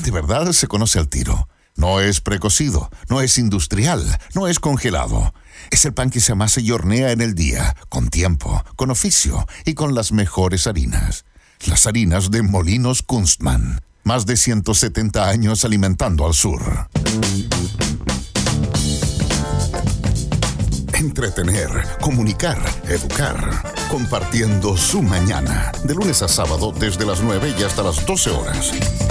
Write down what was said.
de verdad se conoce al tiro. No es precocido, no es industrial, no es congelado. Es el pan que se amasa y hornea en el día, con tiempo, con oficio y con las mejores harinas. Las harinas de Molinos Kunstmann. Más de 170 años alimentando al sur. Entretener, comunicar, educar. Compartiendo su mañana. De lunes a sábado desde las 9 y hasta las 12 horas.